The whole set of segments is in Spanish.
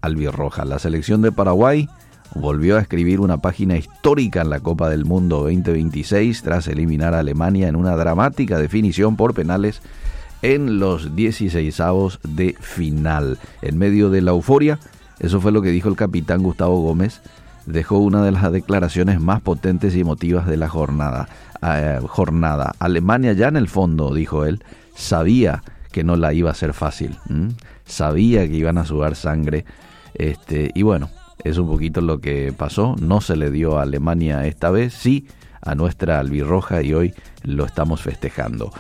albirroja. La selección de Paraguay volvió a escribir una página histórica en la Copa del Mundo 2026 tras eliminar a Alemania en una dramática definición por penales en los 16avos de final. En medio de la euforia, eso fue lo que dijo el capitán Gustavo Gómez, dejó una de las declaraciones más potentes y emotivas de la jornada. Alemania ya en el fondo, dijo él, sabía que no la iba a ser fácil, sabía que iban a sudar sangre, y bueno, es un poquito lo que pasó. No se le dio a Alemania esta vez, sí a nuestra albirroja, y hoy lo estamos festejando.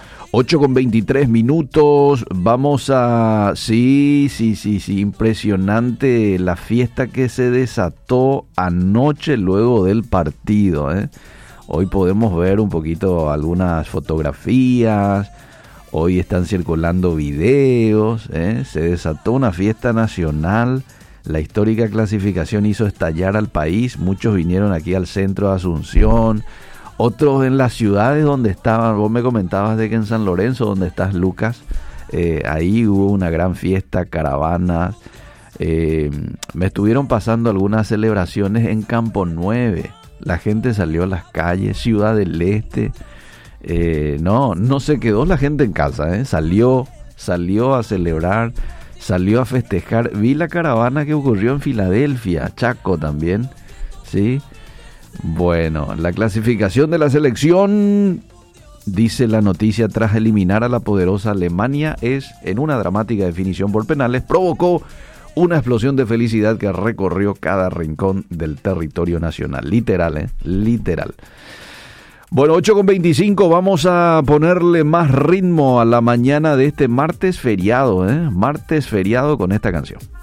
8:23, vamos a... Sí, impresionante la fiesta que se desató anoche luego del partido, Hoy podemos ver un poquito algunas fotografías, hoy están circulando videos, se desató una fiesta nacional. La histórica clasificación hizo estallar al país, muchos vinieron aquí al centro de Asunción, otros en las ciudades donde estaban. Vos me comentabas de que en San Lorenzo, donde estás, Lucas, ahí hubo una gran fiesta, caravanas, me estuvieron pasando algunas celebraciones en Campo 9, la gente salió a las calles, Ciudad del Este, no se quedó la gente en casa, salió a celebrar, salió a festejar. Vi la caravana que ocurrió en Filadelfia, Chaco también, ¿sí? Bueno, la clasificación de la selección, dice la noticia, tras eliminar a la poderosa Alemania, es en una dramática definición por penales, provocó una explosión de felicidad que recorrió cada rincón del territorio nacional. Literal, literal. Bueno, 8:25, vamos a ponerle más ritmo a la mañana de este martes feriado, martes feriado con esta canción.